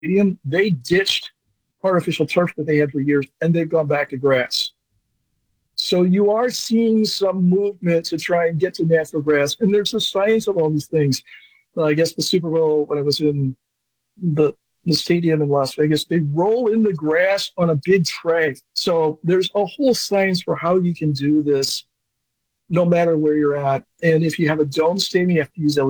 Stadium, they ditched artificial turf that they had for years, and they've gone back to grass. So you are seeing some movement to try and get to natural grass, and there's a science of all these things. I guess the Super Bowl, when I was in the the stadium in Las Vegas, they roll in the grass on a big tray. So there's a whole science for how you can do this no matter where you're at. And if you have a dome stadium, you have to use